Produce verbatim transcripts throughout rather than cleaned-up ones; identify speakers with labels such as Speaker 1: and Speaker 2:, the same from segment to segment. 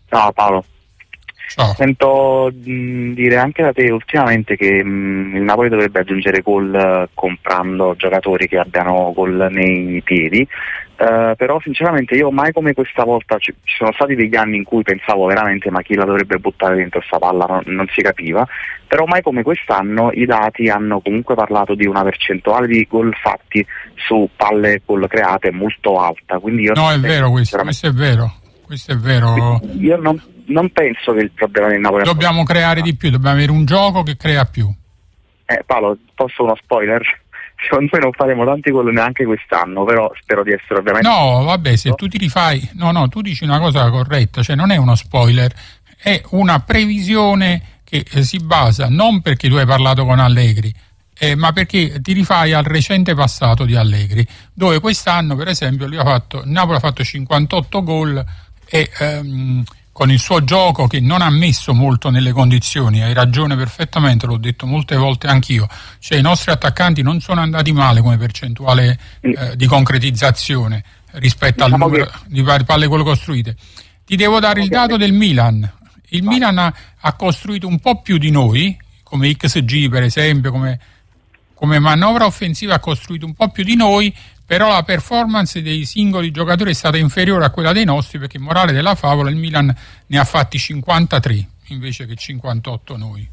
Speaker 1: Ciao Paolo.
Speaker 2: Ciao.
Speaker 1: Sento mh, dire anche da te ultimamente che mh, il Napoli dovrebbe aggiungere gol uh, comprando giocatori che abbiano gol nei piedi, uh, però sinceramente io mai come questa volta, ci, ci sono stati degli anni in cui pensavo veramente ma chi la dovrebbe buttare dentro sta palla, non, non si capiva, però mai come quest'anno i dati hanno comunque parlato di una percentuale di gol fatti su palle gol create molto alta. Quindi io
Speaker 2: no, è vero questo, questo è vero. Questo è vero.
Speaker 1: Io non, non penso che il problema del Napoli...
Speaker 2: Dobbiamo creare di più, dobbiamo avere un gioco che crea più.
Speaker 1: Eh, Paolo, posso uno spoiler? Secondo me non faremo tanti gol neanche quest'anno, però spero di essere ovviamente...
Speaker 2: No, vabbè, se tu ti rifai... No, no, tu dici una cosa corretta, cioè non è uno spoiler, è una previsione che eh, si basa non perché tu hai parlato con Allegri, eh, ma perché ti rifai al recente passato di Allegri, dove quest'anno, per esempio, lui ha fatto, Napoli ha fatto cinquantotto gol e ehm, con il suo gioco che non ha messo molto nelle condizioni, hai ragione perfettamente, l'ho detto molte volte anch'io, cioè i nostri attaccanti non sono andati male come percentuale eh, di concretizzazione rispetto diciamo al numero che... di palle gol costruite. Ti devo dare il dato del Milan. Il Vai. Milan ha, ha costruito un po' più di noi, come X G per esempio, come, come manovra offensiva ha costruito un po' più di noi, però la performance dei singoli giocatori è stata inferiore a quella dei nostri, perché morale della favola il Milan ne ha fatti cinquantatré invece che cinquantotto noi.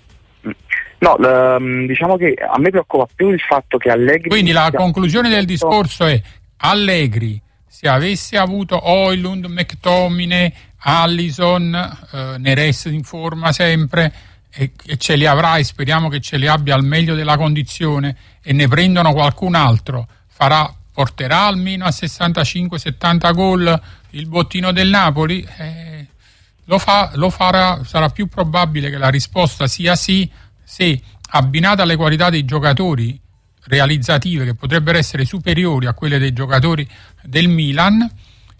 Speaker 1: No, l- diciamo che a me preoccupa più il fatto che Allegri...
Speaker 2: Quindi la conclusione del discorso è: Allegri, se avesse avuto Højlund, McTominay, Alisson, eh, Neres in forma sempre, e, e ce li avrà, e speriamo che ce li abbia al meglio della condizione, e ne prendono qualcun altro, farà, porterà almeno a sessantacinque settanta gol il bottino del Napoli? Eh, lo, fa, lo farà, sarà più probabile che la risposta sia sì, se abbinata alle qualità dei giocatori realizzative, che potrebbero essere superiori a quelle dei giocatori del Milan,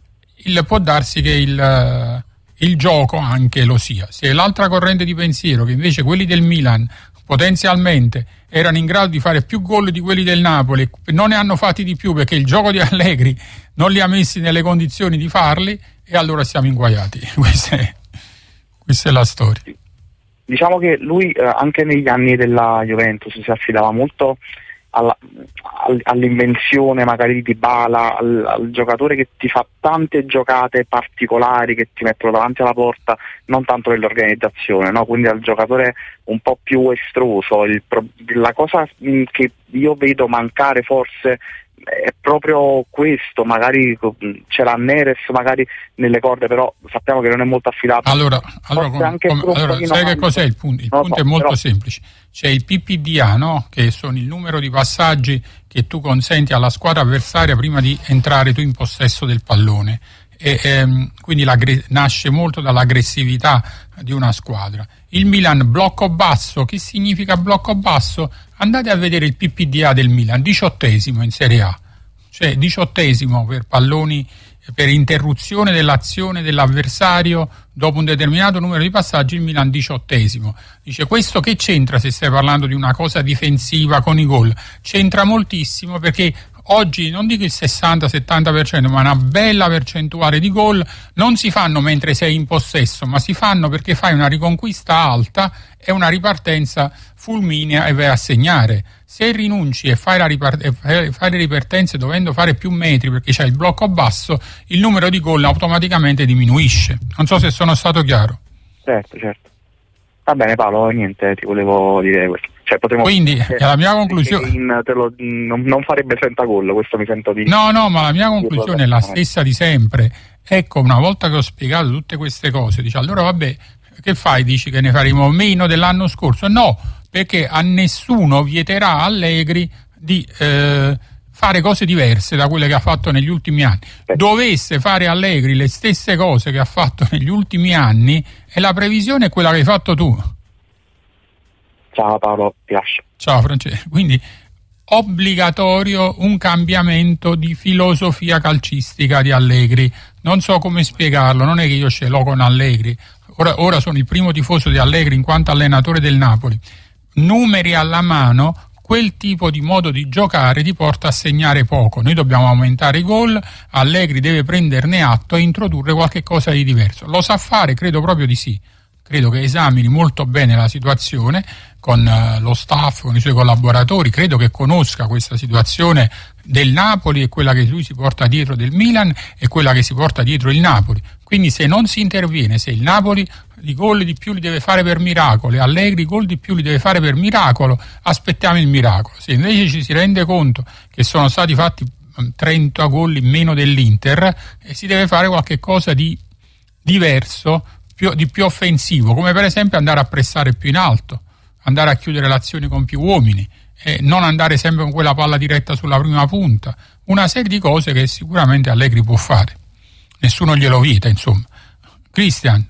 Speaker 2: il, può darsi che il, il gioco anche lo sia. Se l'altra corrente di pensiero, che invece quelli del Milan potenzialmente erano in grado di fare più gol di quelli del Napoli, non ne hanno fatti di più perché il gioco di Allegri non li ha messi nelle condizioni di farli, e allora siamo inguaiati. Questa è, questa è la storia.
Speaker 1: Diciamo che lui eh, anche negli anni della Juventus si affidava molto alla, all'invenzione magari di Dybala, al, al giocatore che ti fa tante giocate particolari che ti mettono davanti alla porta, non tanto nell'organizzazione, no? Quindi al giocatore un po' più estruso. Il, la cosa mh, che io vedo mancare forse è proprio questo, magari c'è la Neres magari nelle corde, però sappiamo che non è molto affidato.
Speaker 2: Allora, allora, come, come, allora sai che cos'è il punto? Il punto so, è molto però... semplice. C'è il P P D A, no? Che sono il numero di passaggi che tu consenti alla squadra avversaria prima di entrare tu in possesso del pallone, e ehm, quindi nasce molto dall'aggressività di una squadra. Il Milan blocco basso, che significa blocco basso? Andate a vedere il P P D A del Milan, diciottesimo in Serie A, cioè diciottesimo per palloni, per interruzione dell'azione dell'avversario dopo un determinato numero di passaggi. Il Milan diciottesimo. Dice, questo che c'entra se stai parlando di una cosa difensiva con i gol? C'entra moltissimo, perché oggi non dico il sessanta settanta per cento, ma una bella percentuale di gol non si fanno mentre sei in possesso, ma si fanno perché fai una riconquista alta e una ripartenza fulminea e vai a segnare. Se rinunci e fai, la ripart- e fai le ripartenze dovendo fare più metri perché c'è il blocco basso, il numero di gol automaticamente diminuisce. Non so se sono stato chiaro.
Speaker 1: Certo, certo. Va bene Paolo, niente, ti volevo dire questo. Cioè, potremmo...
Speaker 2: Quindi eh, la mia conclusione
Speaker 1: in, te lo, non, non farebbe trenta gol, questo mi sento di...
Speaker 2: No, no, ma la mia conclusione è la stessa di sempre. Ecco, una volta che ho spiegato tutte queste cose, dici, allora vabbè, che fai? Dici che ne faremo meno dell'anno scorso? No, perché a nessuno vieterà Allegri di eh, fare cose diverse da quelle che ha fatto negli ultimi anni. Dovesse fare Allegri le stesse cose che ha fatto negli ultimi anni, e la previsione è quella che hai fatto tu.
Speaker 1: Ciao Paolo, ti lascio.
Speaker 2: Ciao Francesco. Quindi obbligatorio un cambiamento di filosofia calcistica di Allegri. Non so come spiegarlo, non è che io ce l'ho con Allegri. Ora, ora sono il primo tifoso di Allegri in quanto allenatore del Napoli. Numeri alla mano, quel tipo di modo di giocare ti porta a segnare poco. Noi dobbiamo aumentare i gol, Allegri deve prenderne atto e introdurre qualche cosa di diverso. Lo sa fare? Credo proprio di sì. Credo che esamini molto bene la situazione con uh, lo staff, con i suoi collaboratori, credo che conosca questa situazione del Napoli e quella che lui si porta dietro del Milan e quella che si porta dietro il Napoli. Quindi se non si interviene, se il Napoli i gol di più li deve fare per miracolo e Allegri i gol di più li deve fare per miracolo, aspettiamo il miracolo. Se invece ci si rende conto che sono stati fatti trenta gol in meno dell'Inter, e si deve fare qualche cosa di diverso, più, di più offensivo, come per esempio andare a pressare più in alto, andare a chiudere l'azione con più uomini e non andare sempre con quella palla diretta sulla prima punta, una serie di cose che sicuramente Allegri può fare, nessuno glielo vieta, insomma. Cristian.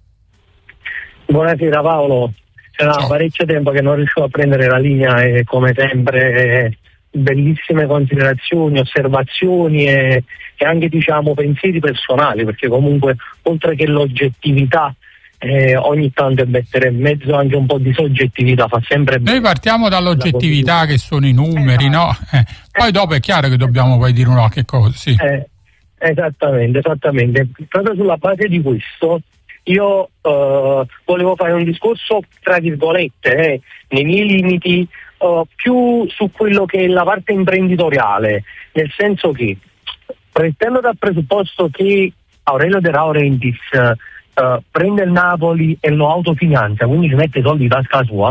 Speaker 3: Buonasera Paolo, c'era Ciao. parecchio tempo che non riuscivo a prendere la linea e come sempre eh, bellissime considerazioni, osservazioni e, e anche diciamo pensieri personali, perché comunque oltre che l'oggettività eh, ogni tanto mettere in mezzo anche un po' di soggettività fa sempre bene.
Speaker 2: Noi partiamo dall'oggettività che sono i numeri, eh, no? Eh. Poi eh, dopo è chiaro che dobbiamo poi dire qualche cosa, sì.
Speaker 3: Eh, esattamente, esattamente. Proprio sulla base di questo io uh, volevo fare un discorso tra virgolette, eh, nei miei limiti, uh, più su quello che è la parte imprenditoriale, nel senso che partendo dal presupposto che Aurelio De Laurentiis uh, prende il Napoli e lo autofinanzia, quindi ci mette i soldi in tasca sua,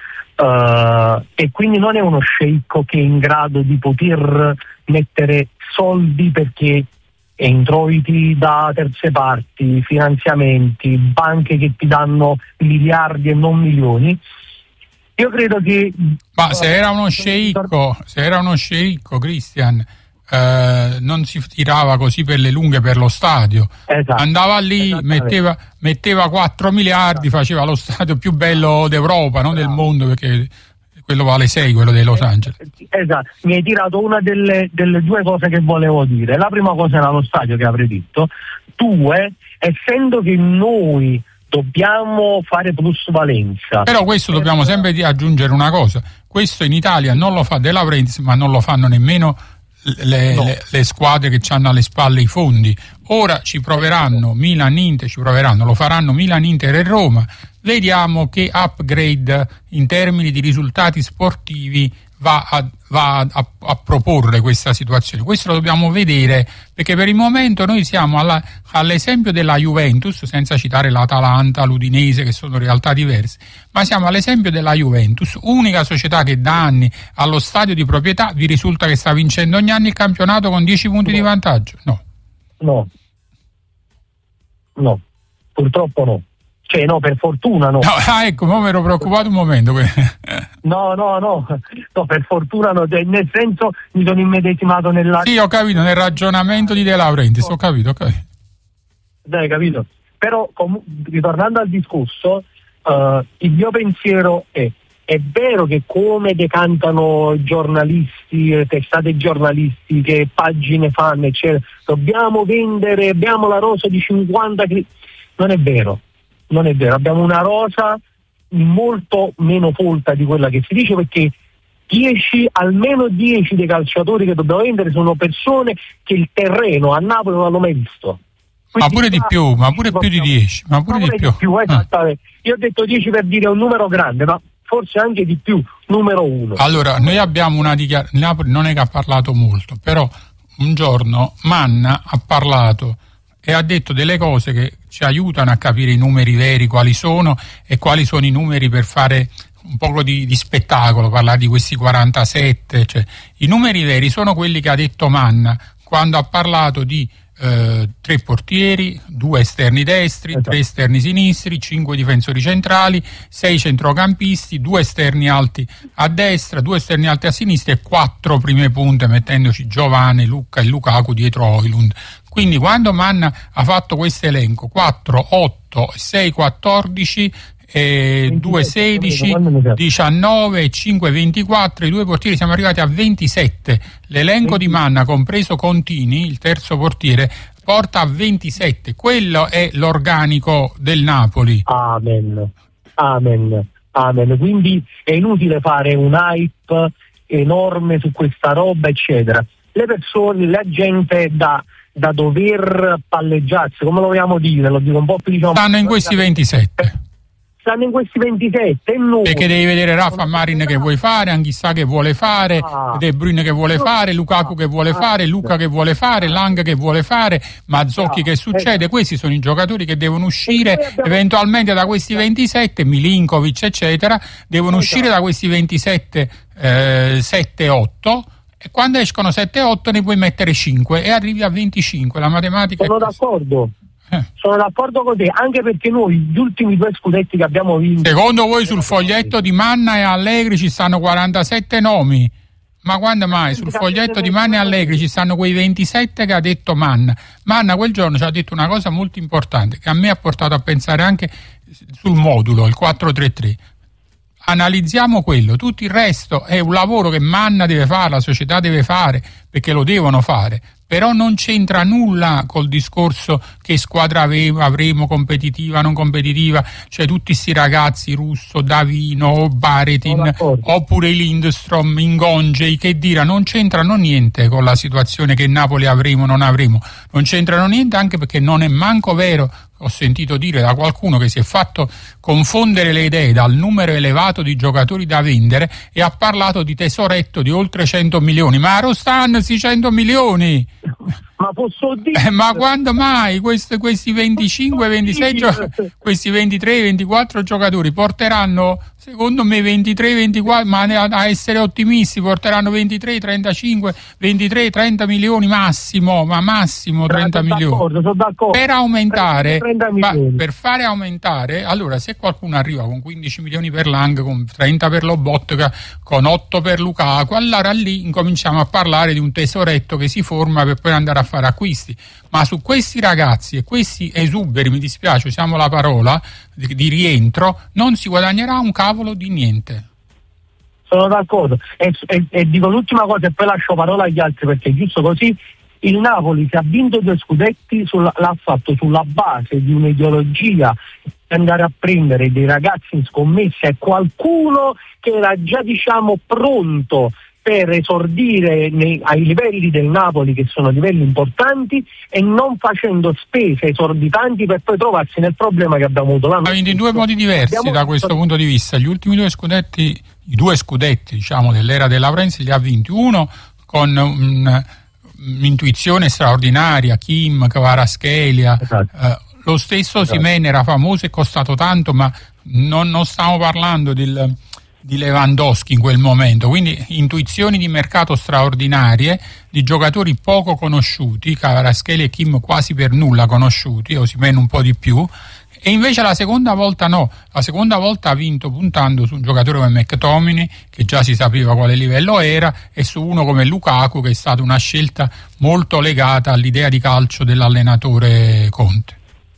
Speaker 3: uh, e quindi non è uno sceicco che è in grado di poter mettere soldi perché introiti da terze parti, finanziamenti, banche che ti danno miliardi e non milioni. Io credo che
Speaker 2: ma se era uno sceicco, se era uno sceicco, Cristian, eh, non si tirava così per le lunghe per lo stadio.
Speaker 3: Esatto,
Speaker 2: andava lì, metteva, metteva quattro miliardi, esatto. Faceva lo stadio più bello d'Europa, non esatto. del mondo, perché quello vale sei, quello dei Los Angeles.
Speaker 3: Esatto, mi hai tirato una delle, delle due cose che volevo dire. La prima cosa era lo stadio che avrei detto. Due, essendo che noi dobbiamo fare plusvalenza.
Speaker 2: Però questo per... dobbiamo sempre aggiungere una cosa. Questo in Italia non lo fa De Laurentiis, ma non lo fanno nemmeno le, no. le, le squadre che hanno alle spalle i fondi. Ora ci proveranno, Milan, Inter ci proveranno, lo faranno Milan, Inter e Roma. Vediamo che upgrade in termini di risultati sportivi va a, va a, a proporre questa situazione. Questo lo dobbiamo vedere, perché per il momento noi siamo alla, all'esempio della Juventus, senza citare l'Atalanta, l'Udinese, che sono realtà diverse, ma siamo all'esempio della Juventus, unica società che da anni allo stadio di proprietà vi risulta che sta vincendo ogni anno il campionato con dieci punti no. di vantaggio. No.
Speaker 3: No. No. Purtroppo no. Cioè no, per fortuna no.
Speaker 2: no ah, ecco, ma mi ero preoccupato un momento.
Speaker 3: no, no, no, no, per fortuna no, nel senso mi sono immedesimato nella...
Speaker 2: Sì, ho capito, nel ragionamento di De Laurentiis, ho capito, ho capito.
Speaker 3: Dai, capito. Però, com- ritornando al discorso, uh, il mio pensiero è, è vero che come decantano giornalisti, testate giornalisti, che pagine fanno, eccetera, dobbiamo vendere, abbiamo la rosa di cinquanta... Cri- non è vero. Non è vero, abbiamo una rosa molto meno folta di quella che si dice, perché dieci, almeno dieci dei calciatori che dobbiamo vendere sono persone che il terreno a Napoli non hanno mai visto.
Speaker 2: Quindi, ma pure di più, ma pure più di dieci, ma pure, ma pure di, di più.
Speaker 3: più esattamente. Ah. Io ho detto dieci per dire un numero grande, ma forse anche di più, numero uno.
Speaker 2: Allora, noi abbiamo una dichiarazione, Napoli non è che ha parlato molto, però un giorno Manna ha parlato e ha detto delle cose che ci aiutano a capire i numeri veri quali sono e quali sono i numeri per fare un po' di, di spettacolo, parlare di questi quarantasette, cioè i numeri veri sono quelli che ha detto Manna quando ha parlato di eh, tre portieri, due esterni destri, esatto. tre esterni sinistri, cinque difensori centrali, sei centrocampisti, due esterni alti a destra, due esterni alti a sinistra e quattro prime punte, mettendoci Giovane, Lucca e Lukaku dietro Højlund. Quindi quando Manna ha fatto questo elenco quattro, otto, sei, quattordici, eh, due, sedici, diciannove, cinque, ventiquattro, i due portieri siamo arrivati a ventisette. L'elenco di Manna, compreso Contini, il terzo portiere, porta a ventisette. Quello è l'organico del Napoli.
Speaker 3: Amen. Amen. Amen. Quindi è inutile fare un hype enorme su questa roba, eccetera. Le persone, la gente da, da dover palleggiarsi, come lo vogliamo dire, lo dico un po' più, diciamo,
Speaker 2: stanno in questi ventisette.
Speaker 3: Stanno in questi ventisette e noi,
Speaker 2: perché devi vedere Rafa Marin che vuoi fare, Anghissà che vuole fare, ah, De Bruyne che vuole fare, Lukaku che vuole fare, Luca che vuole fare, Lang che vuole fare, Mazzocchi che succede. Questi sono i giocatori che devono uscire eventualmente da questi ventisette, Milinkovic eccetera, devono uscire da questi ventisette eh, sette otto, e quando escono sette otto ne puoi mettere cinque e arrivi a venticinque. La matematica
Speaker 3: sono
Speaker 2: è così.
Speaker 3: d'accordo. Sono d'accordo con te, anche perché noi gli ultimi due scudetti che abbiamo vinto.
Speaker 2: Secondo voi sul foglietto di Manna e Allegri ci stanno quarantasette nomi? Ma quando mai? Sul foglietto di Manna e Allegri ci stanno quei ventisette che ha detto Manna. Manna quel giorno ci ha detto una cosa molto importante che a me ha portato a pensare anche sul modulo, il quattro tre tre. Analizziamo quello, tutto il resto è un lavoro che Manna deve fare, la società deve fare, perché lo devono fare, però non c'entra nulla col discorso che squadra avevo, avremo, competitiva, non competitiva, cioè tutti sti ragazzi, Russo, Davino, Baretin, oppure Lindstrom, Ingongei, che dire, non c'entrano niente con la situazione che Napoli avremo o non avremo, non c'entrano niente, anche perché non è manco vero. Ho sentito dire da qualcuno che si è fatto confondere le idee dal numero elevato di giocatori da vendere e ha parlato di tesoretto di oltre cento milioni. Ma Rostan, si cento milioni!
Speaker 3: Ma posso dire?
Speaker 2: Eh, ma quando mai questi, questi venticinque ventisei gio- questi ventitré ventiquattro giocatori porteranno, secondo me, ventitré ventiquattro, ma a essere ottimisti porteranno ventitré trentacinque ventitré trenta milioni massimo, ma massimo trenta
Speaker 3: sono
Speaker 2: milioni.
Speaker 3: D'accordo, sono d'accordo.
Speaker 2: Per aumentare, ma, per fare aumentare, allora se qualcuno arriva con quindici milioni per Lang, con trenta per Lobotka, con otto per Lukaku, allora lì incominciamo a parlare di un tesoretto che si forma per poi andare a fare acquisti. Ma su questi ragazzi e questi esuberi, mi dispiace, usiamo la parola, di, di rientro, non si guadagnerà un cavolo di niente.
Speaker 3: Sono d'accordo e, e, e dico l'ultima cosa e poi lascio parola agli altri, perché è giusto così. Il Napoli, che ha vinto due scudetti, sulla, l'ha fatto sulla base di un'ideologia di andare a prendere dei ragazzi in scommessa e qualcuno che era già, diciamo, pronto per esordire nei, ai livelli del Napoli, che sono livelli importanti, e non facendo spese esorbitanti per poi trovarsi nel problema che abbiamo avuto l'anno
Speaker 2: scorso. In due modi diversi abbiamo... da questo punto di vista. Gli ultimi due scudetti, i due scudetti diciamo dell'era De Laurentiis li ha vinti, uno con un, un'intuizione straordinaria, Kim, Kvaratskhelia, esatto. eh, lo stesso esatto. Osimhen era famoso e costato tanto, ma non, non stiamo parlando del di Lewandowski in quel momento, quindi intuizioni di mercato straordinarie di giocatori poco conosciuti, Kvaratskhelia e Kim quasi per nulla conosciuti, Osimhen un po' di più, e invece la seconda volta no, la seconda volta ha vinto puntando su un giocatore come McTominay, che già si sapeva quale livello era, e su uno come Lukaku, che è stata una scelta molto legata all'idea di calcio dell'allenatore Conte.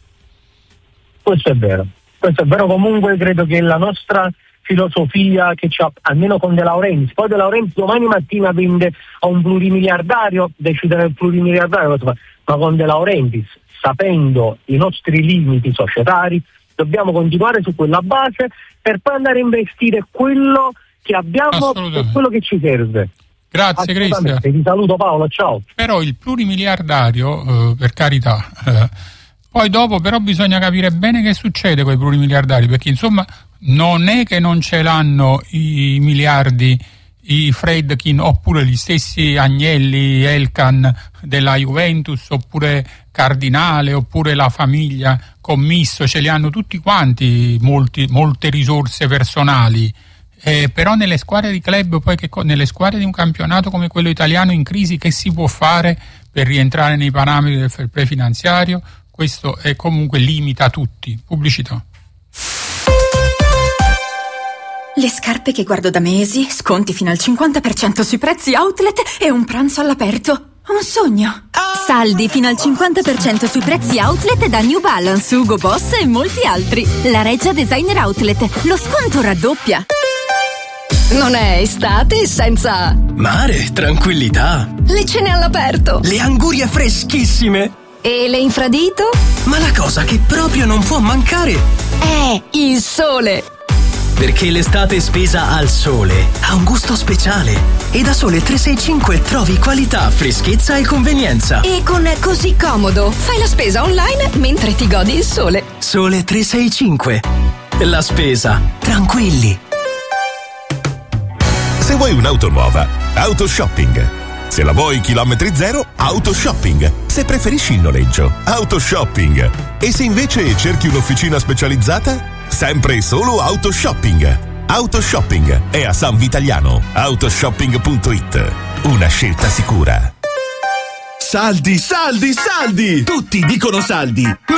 Speaker 3: Questo è vero, questo è vero. Comunque credo che la nostra filosofia che c'ha, almeno con De Laurentiis, poi De Laurentiis domani mattina vende a un plurimiliardario, decide del plurimiliardario, ma con De Laurentiis, sapendo i nostri limiti societari, dobbiamo continuare su quella base per poi andare a investire quello che abbiamo e quello che ci serve.
Speaker 2: Grazie Cristian.
Speaker 3: Ti saluto Paolo, ciao.
Speaker 2: Però il plurimiliardario, eh, per carità, eh, poi dopo però bisogna capire bene che succede con i plurimiliardari, perché insomma non è che non ce l'hanno i miliardi, i Friedkin, oppure gli stessi Agnelli, Elkan della Juventus, oppure Cardinale, oppure la famiglia Commisso, ce li hanno tutti quanti, molti, molte risorse personali. Eh, però nelle squadre di club, poi che, nelle squadre di un campionato come quello italiano in crisi, che si può fare per rientrare nei parametri del fair play finanziario? Questo è comunque limita tutti. Pubblicità.
Speaker 4: Le scarpe che guardo da mesi, sconti fino al cinquanta per cento sui prezzi outlet e un pranzo all'aperto. Un sogno. Saldi fino al cinquanta per cento sui prezzi outlet da New Balance, Hugo Boss e molti altri. La Reggia Designer Outlet. Lo sconto raddoppia.
Speaker 5: Non è estate senza
Speaker 6: mare, tranquillità,
Speaker 5: le cene all'aperto,
Speaker 6: le angurie freschissime
Speaker 5: e le infradito?
Speaker 6: Ma la cosa che proprio non può mancare
Speaker 5: è il sole.
Speaker 6: Perché l'estate spesa al sole ha un gusto speciale. E da Sole trecentosessantacinque trovi qualità, freschezza e convenienza.
Speaker 5: E con Così Comodo fai la spesa online mentre ti godi il sole.
Speaker 6: Sole trecentosessantacinque. La spesa tranquilli.
Speaker 7: Se vuoi un'auto nuova, Autoshopping. Se la vuoi chilometri zero, Autoshopping. Se preferisci il noleggio, Autoshopping. E se invece cerchi un'officina specializzata, sempre e solo Autoshopping. Autoshopping è a San Vitaliano. Autoshopping punto it. Una scelta sicura.
Speaker 8: Saldi, saldi, saldi! Tutti dicono saldi!